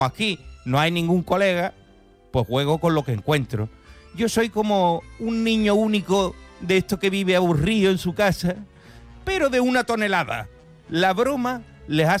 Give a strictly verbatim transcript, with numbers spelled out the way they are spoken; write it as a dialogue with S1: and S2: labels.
S1: Aquí no hay ningún colega, pues juego con lo que encuentro. Yo soy como un niño único de esto que vive aburrido en su casa, pero de una tonelada. La broma les hace